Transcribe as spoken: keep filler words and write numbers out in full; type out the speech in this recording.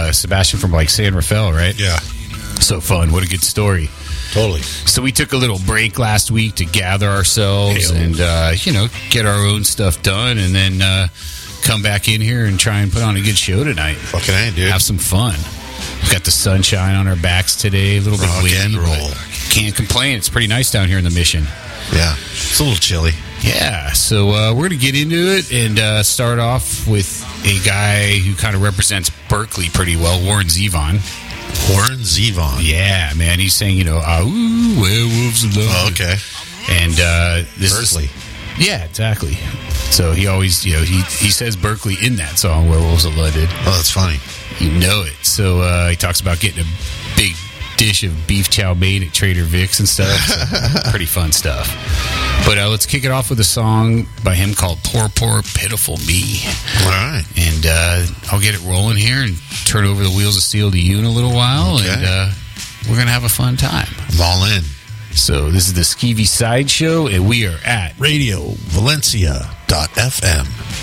uh, Sebastian from like San Rafael, right? Yeah. So fun. What a good story. Totally. So we took a little break last week to gather ourselves Hey-o. and, uh, you know, get our own stuff done and then uh, come back in here and try and put on a good show tonight. Fucking A, dude. Have some fun. We've got the sunshine on our backs today, a little bit Rock windy, and but roll. can't complain. It's pretty nice down here in the Mission. Yeah. It's a little chilly. Yeah, so uh, we're going to get into it and uh, start off with a guy who kind of represents Berkeley pretty well, Warren Zevon. Warren Zevon. Yeah, man, he's saying, you know, ah, ooh, werewolves of love. Oh, okay. And uh, this Berkeley. is... Yeah, exactly. So he always, you know, he, he says Berkeley in that song, Werewolves of London. Oh, that's funny. You know it. So uh, he talks about getting a big dish of beef chow mein at Trader Vic's and stuff. So pretty fun stuff. But uh, let's kick it off with a song by him called Poor, Poor, Pitiful Me. All right. And uh, I'll get it rolling here and turn over the wheels of steel to you in a little while. Okay. And uh, we're going to have a fun time. I'm all in. So this is the Skeevy Sideshow, and we are at Radio Valencia dot F M.